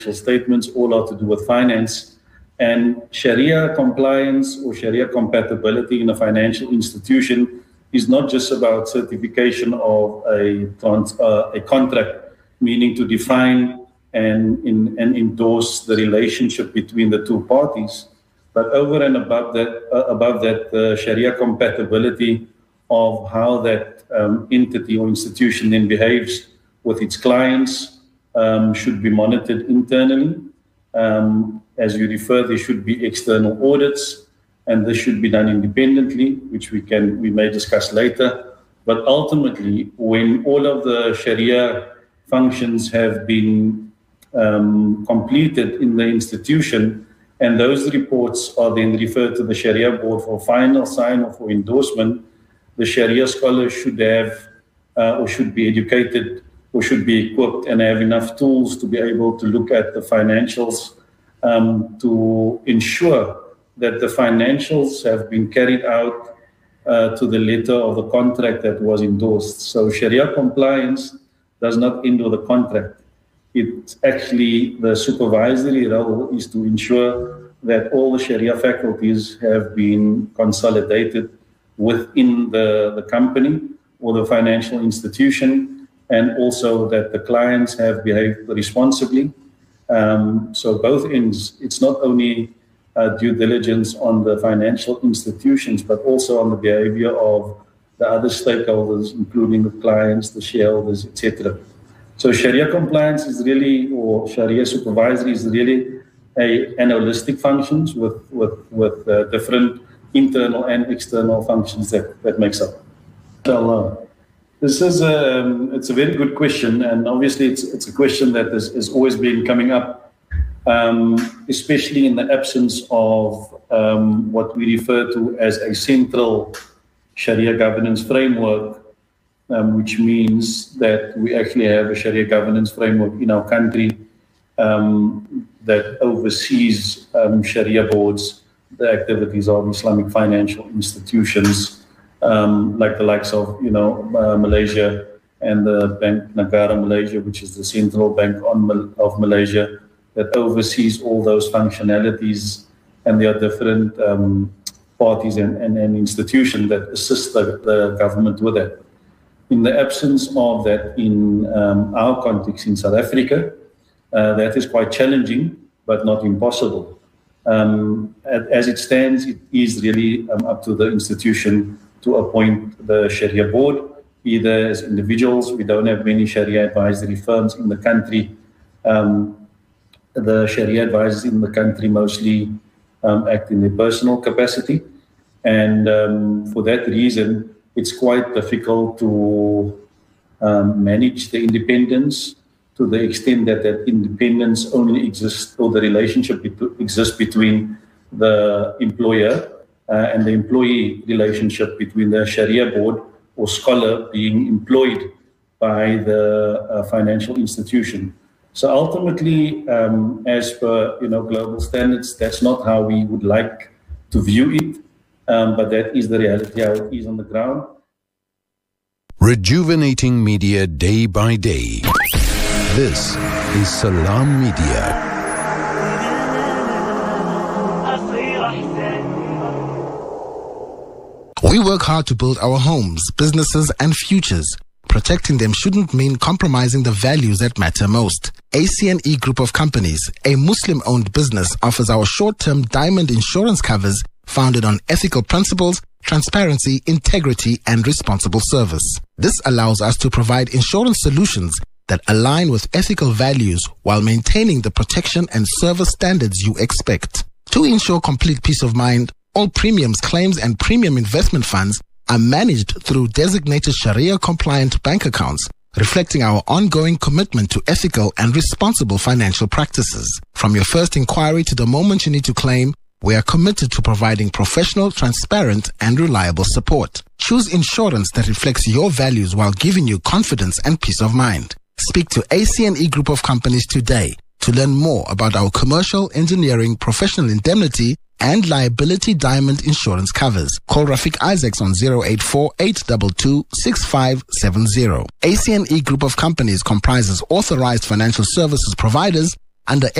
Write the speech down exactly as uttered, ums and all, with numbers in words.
statements, all are to do with finance. And Sharia compliance or Sharia compatibility in a financial institution is not just about certification of a, uh, a contract, meaning to define and, in, and endorse the relationship between the two parties. But over and above that, uh, above that uh, Sharia compatibility of how that um, entity or institution then behaves with its clients um, should be monitored internally. Um, as you refer, there should be external audits, and this should be done independently, which we can we may discuss later. But ultimately, when all of the Sharia functions have been um, completed in the institution, and those reports are then referred to the Sharia board for final sign-off or endorsement, the Sharia scholars should have uh, or should be educated or should be equipped and have enough tools to be able to look at the financials um, to ensure that the financials have been carried out uh, to the letter of the contract that was endorsed. So Sharia compliance does not end with the contract. It's actually the supervisory role is to ensure that all the Sharia faculties have been consolidated within the, the company or the financial institution, and also that the clients have behaved responsibly. Um, so both ends, it's not only uh, due diligence on the financial institutions, but also on the behavior of the other stakeholders, including the clients, the shareholders, et cetera. So Sharia compliance is really, or Sharia supervisory is really a, an holistic functions with, with, with uh, different internal and external functions that, that makes up. Inshallah. This is a, um, it's a very good question, and obviously it's, it's a question that has, has always been coming up, um, especially in the absence of um, what we refer to as a central Sharia governance framework, um, which means that we actually have a Sharia governance framework in our country um, that oversees um, Sharia boards, the activities of Islamic financial institutions, Um, like the likes of, you know, uh, Malaysia and the Bank Negara Malaysia, which is the central bank on Mal of Malaysia that oversees all those functionalities, and there are different um, parties and, and, and institutions that assist the, the government with that. In the absence of that in um, our context in South Africa, uh, that is quite challenging, but not impossible. Um, as it stands, it is really um, up to the institution to appoint the Sharia board, either as individuals. We don't have many Sharia advisory firms in the country. Um, the Sharia advisors in the country mostly um, act in their personal capacity. And um, for that reason, it's quite difficult to um, manage the independence to the extent that that independence only exists, or the relationship bet exists between the employer Uh, and the employee relationship between the Sharia board or scholar being employed by the uh, financial institution. So ultimately, um, as per you know global standards, that's not how we would like to view it, um, but that is the reality how it is on the ground. Rejuvenating media day by day. This is Salam Media. We work hard to build our homes, businesses, and futures. Protecting them shouldn't mean compromising the values that matter most. A C N E Group of Companies, a Muslim-owned business, offers our short-term diamond insurance covers founded on ethical principles, transparency, integrity, and responsible service. This allows us to provide insurance solutions that align with ethical values while maintaining the protection and service standards you expect. To ensure complete peace of mind, all premiums, claims, and premium investment funds are managed through designated Sharia-compliant bank accounts, reflecting our ongoing commitment to ethical and responsible financial practices. From your first inquiry to the moment you need to claim, we are committed to providing professional, transparent, and reliable support. Choose insurance that reflects your values while giving you confidence and peace of mind. Speak to A C N E Group of Companies today to learn more about our commercial, engineering, professional indemnity, and liability diamond insurance covers. Call Rafiq Isaacs on zero eight four, eight two two, six five seven zero. A C N E Group of Companies comprises authorized financial services providers under